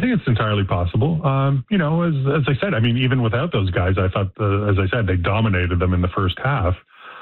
think it's entirely possible. As I said, I mean, even without those guys, I thought, as I said, they dominated them in the first half.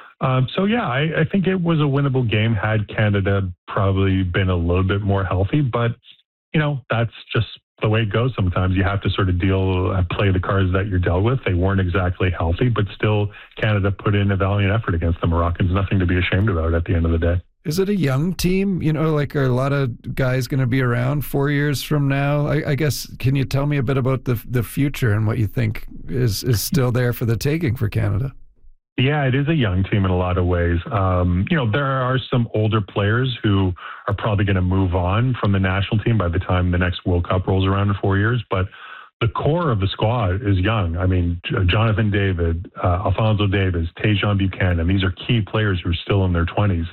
I think it was a winnable game had Canada probably been a little bit more healthy. But, that's just the way it goes sometimes. You have to sort of play the cards that you're dealt with. They weren't exactly healthy, but still Canada put in a valiant effort against the Moroccans. Nothing to be ashamed about at the end of the day. Is it a young team? Are a lot of guys going to be around 4 years from now? I guess, can you tell me a bit about the future and what you think is still there for the taking for Canada? Yeah, it is a young team in a lot of ways. There are some older players who are probably going to move on from the national team by the time the next World Cup rolls around in 4 years. But the core of the squad is young. I mean, Jonathan David, Alphonso Davies, Tajon Buchanan, these are key players who are still in their 20s.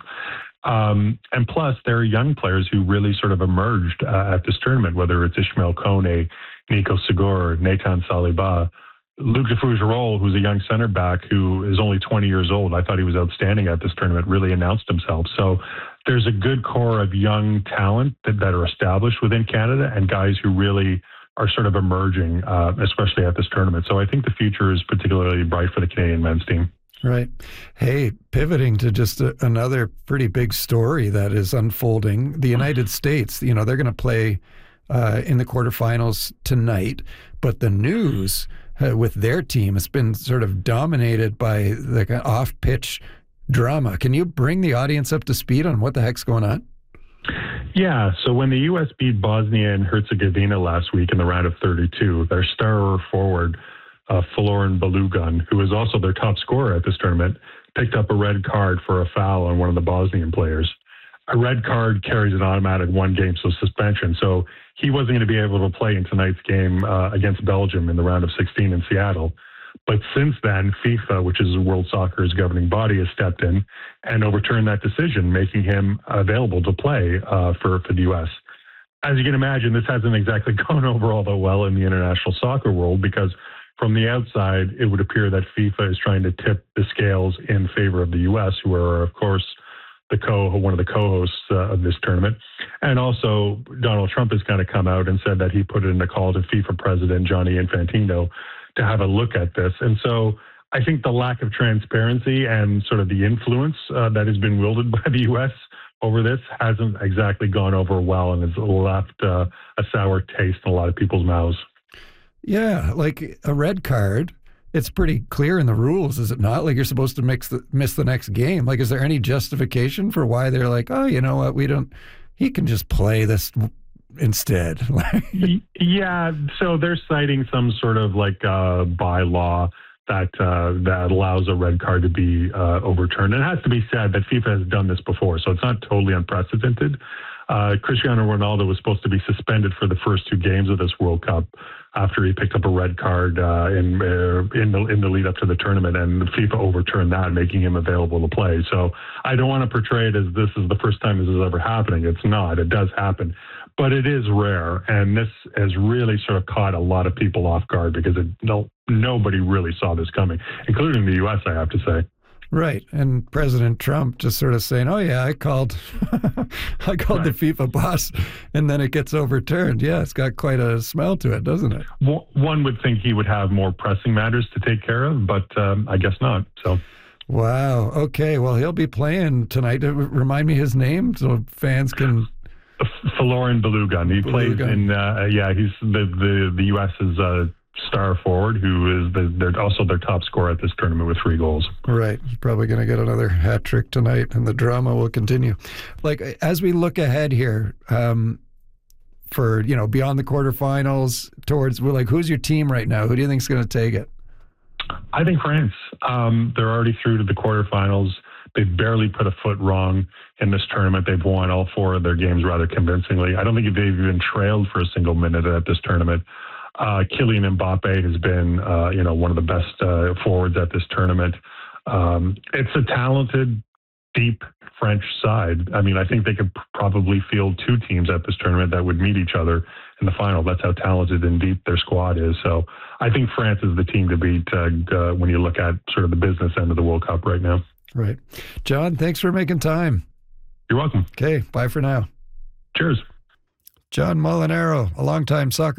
And plus, there are young players who really sort of emerged at this tournament, whether it's Ismail Kone, Nico Sigur, Nathan Saliba, Luc de Fougerolles, who's a young center back who is only 20 years old. I thought he was outstanding at this tournament, really announced himself. So there's a good core of young talent that are established within Canada and guys who really are sort of emerging, especially at this tournament. So I think the future is particularly bright for the Canadian men's team. Right. Hey, pivoting to just another pretty big story that is unfolding, the United States, they're going to play in the quarterfinals tonight, but the news with their team has been sort of dominated by the off-pitch drama. Can you bring the audience up to speed on what the heck's going on? Yeah, so when the U.S. beat Bosnia and Herzegovina last week in the round of 32, their star forward, Folarin Balogun, who is also their top scorer at this tournament, picked up a red card for a foul on one of the Bosnian players. A red card carries an automatic one-game suspension, so he wasn't going to be able to play in tonight's game against Belgium in the round of 16 in Seattle. But since then, FIFA, which is World Soccer's governing body, has stepped in and overturned that decision, making him available to play for the U.S. As you can imagine, this hasn't exactly gone over all that well in the international soccer world because from the outside, it would appear that FIFA is trying to tip the scales in favor of the U.S., who are, of course, one of the co-hosts of this tournament. And also, Donald Trump has kind of come out and said that he put in a call to FIFA President Gianni Infantino to have a look at this. And so I think the lack of transparency and sort of the influence that has been wielded by the U.S. over this hasn't exactly gone over well and has left a sour taste in a lot of people's mouths. Yeah, like a red card, it's pretty clear in the rules, is it not? Like you're supposed to miss the next game. Like, is there any justification for why they're like, oh, you know what, he can just play this instead? Yeah, so they're citing some sort of like bylaw that allows a red card to be overturned. And it has to be said that FIFA has done this before, so it's not totally unprecedented. Cristiano Ronaldo was supposed to be suspended for the first two games of this World Cup after he picked up a red card in the lead up to the tournament, and FIFA overturned that, making him available to play. So I don't want to portray it as this is the first time this is ever happening. It's not. It does happen. But it is rare, and this has really sort of caught a lot of people off guard because nobody really saw this coming, including the U.S., I have to say. Right. And President Trump just sort of saying, oh, yeah, I called the FIFA boss, and then it gets overturned. Yeah, it's got quite a smell to it, doesn't it? One would think he would have more pressing matters to take care of, but I guess not. So. Wow. Okay. Well, he'll be playing tonight. Remind me his name so fans can... Folarin Balogun. He plays in, he's the U.S.'s star forward, who is also their top scorer at this tournament with 3 goals. Right. He's probably going to get another hat trick tonight, and the drama will continue. Like, as we look ahead here for, beyond the quarterfinals towards, who's your team right now? Who do you think is going to take it? I think France. They're already through to the quarterfinals. They've barely put a foot wrong in this tournament. They've won all 4 of their games rather convincingly. I don't think they've even trailed for a single minute at this tournament. Kylian Mbappe has been, one of the best forwards at this tournament. It's a talented, deep French side. I mean, I think they could probably field 2 teams at this tournament that would meet each other in the final. That's how talented and deep their squad is. So I think France is the team to beat when you look at sort of the business end of the World Cup right now. Right. John, thanks for making time. You're welcome. Okay, bye for now. Cheers. John Molinaro, a longtime soccer